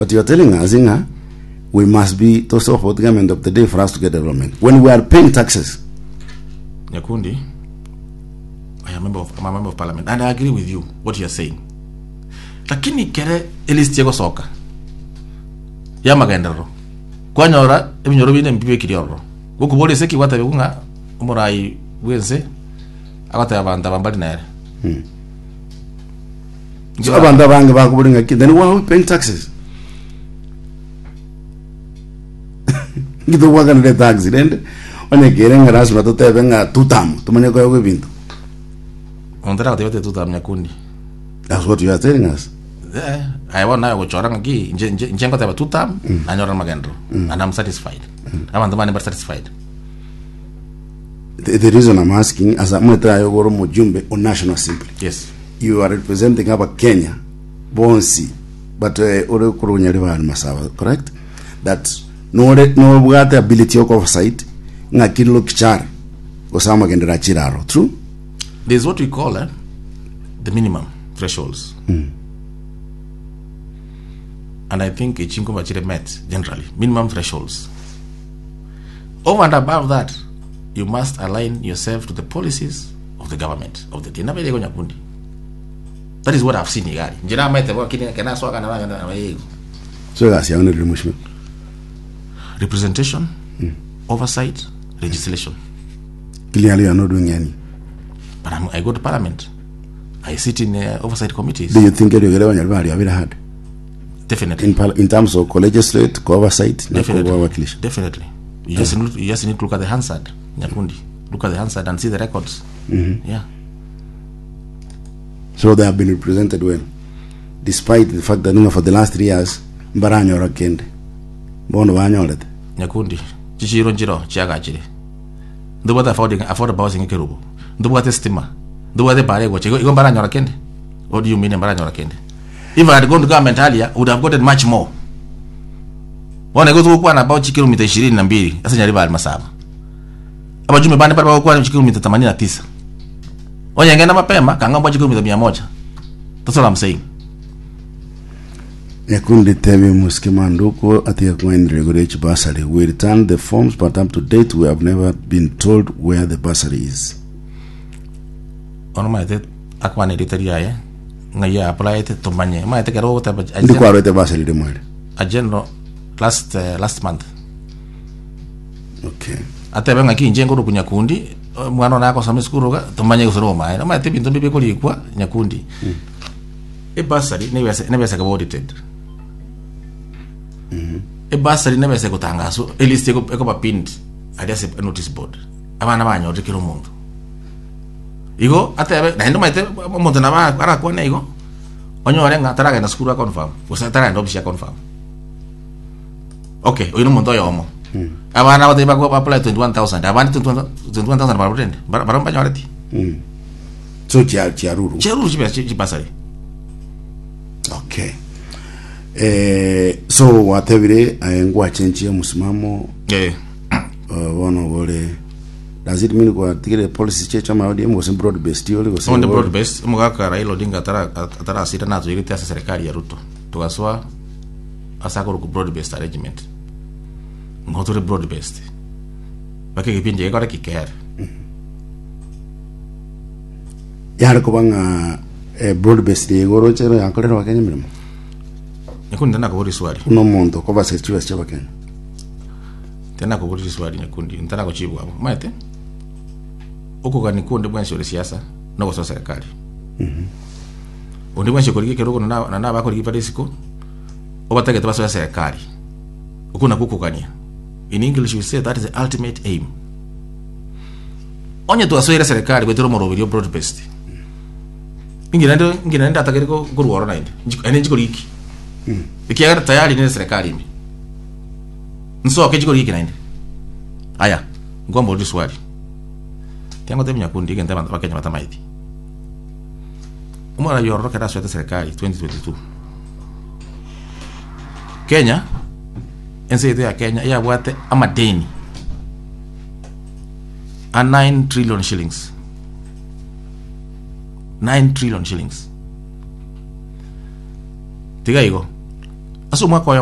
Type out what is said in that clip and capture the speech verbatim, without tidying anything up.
But you're telling us, Inga, we must be to support the government of the day for us to get development. When we are paying taxes. Nyakundi, I am a member of, I'm a member of parliament, and I agree with you, what you are saying. Lakini kere elistiego soka. Ya magendero. Kwa nyora, ebi nyoro bine mpibe kirioro. Gukubole seki wata begunga, umurai wense, agata yabanda bambali na yare. Hmm. So abanda bange bakubulinga ki, then why are we paying taxes? Ngito waka nile taxi, then wane kere nga rasu na tote benga tutamu, tumanye kwa yoke bintu. Ondera kate yote tutamu Nyakundi. That's what you are telling us. Yeah, I want now to choranga ki njengo taba tutam na nyora magendro, and I'm satisfied. I'm the man satisfied. The, the reason I'm asking, as I'm going to Mujumbe on National Assembly. Yes. You are representing about Kenya, Bonsi, but Ore Kurunyariva and Masawa, correct? That no no got the ability of oversight, Nakilo Kichar, Osama Gendra Chiraro, true? There's what we call eh, the minimum thresholds. Mm. And I think Ichinko Machire met generally minimum thresholds. Over and above that, you must align yourself to the policies of the government of the day. That is what I've seen here. So that's your only remuneration. Representation, mm. oversight, legislation. Clearly, you're not doing any. But I'm, I go to parliament. I sit in uh, oversight committees. Do you think you're very hard? Definitely. In, in terms of co-legislate, co-oversight, definitely. Definitely. You just, need, you just need to look at the Hansard, Nyakundi. Look at the Hansard and see the records. Mm-hmm. Yeah. So they have been represented well, despite the fact that you know, for the last three years, Mbaranyo Rakende, Bono Vanyolet. Nyakundi, Chichiro Jiro, Chiagachiri. The what affording afford housing in Kerubu. The what estima. The what the Barego, Chigo Baranyo Rakende. What do you mean Baranyo Rakende? If I had gone to government earlier, I would have gotten much more. When I go to one about kilometer ishirini na mbili, sasa nyariba almasaba. Aba jume bande pale kwa kilometer themanini na tisa. Onya ngenda mapema kanga kwa kilometer mia moja. That's what I'm saying. Nyakundi Temi Muskimanduko at the regulatory bursary. We return the forms, but up to date we have never been told where the bursary is. Ono maite akwane literia ye. Ngaya apply it to manye. Maite kero ta ndiko arete bursary de mwele. A general last uh, last month. Okay. Ate benga ki njengo ru Nyakundi mwana nako sami skuru ga tumanye kusoro mai. Na maite bintu bibe kuli kwa Nyakundi. Mm. E bursary ne bese ne bese ka audited. Mhm. E bursary ne bese ko tangaso e list ko ko ba pinned ade se notice board. Abana banyo rekero mundu. Igo ate na ndo maite mundu na ba ara ko ne igo. Onyo renga taraga na skuru confirm. Usa taraga ndo bishia confirm. Okay, oyo mundu yo mo. Mm. Abana ba teba ko apply twenty-one thousand. Abana twenty-one thousand ba pretend. Ba ba mpa nyoreti. Mm. So chia chia ruru. Chia ruru chiba chi bursary. Okay. Eh, so whatever aengwa chenchi ya musimamo eh uh, wono gole does it mean kwa tigire policy checha ma odi mo broad based yo le on the broad based mugaka Raila Odinga tara tara asira nazo yirite asa serikali ya Ruto tukaswa asako ku broad based arrangement ngoto re broad based bakeke kipindi yako kikere yar ko banga eh, broad based yegoro chero yakolero wakenya mirimo. Nyakundi tena kuburi swali. No mondo kwa basa chiwa chaba Kenya. Tena kuburi swali Nyakundi ntana kuchibu hapo. Maete. Uko gani kunde bwanshi ore siasa no kwa serikali. Mhm. Undi bwanshi kolike keroko na na na bakoli kipadisiko. Obatake tabaso ya serikali. Uko na kukukania. In English we say that is the ultimate aim. Onye tu asoira serikali kwetero morobiri broad based. Ingina ndo ingina ndo atakereko kuruoro na indi. Ene jiko liki. Mm. Ikiagara tayari ni serikali imi. Nso akejiko liki naindi. Aya, ngombo ndi swali. Tiango temi Nyakundi ngenda bantu bakenya batamaiti. Umara yoro kada sweta serikali twenty twenty-two. Kenya ense yetu ya Kenya ya bwate amadeni a nine trillion shillings. nine trillion shillings. Tiga iko asu mwako